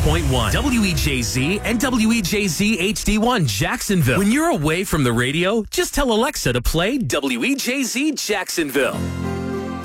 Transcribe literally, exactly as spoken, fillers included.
point one, W E J Z and W E J Z H D one Jacksonville. When you're away from the radio, just tell Alexa to play W E J Z Jacksonville.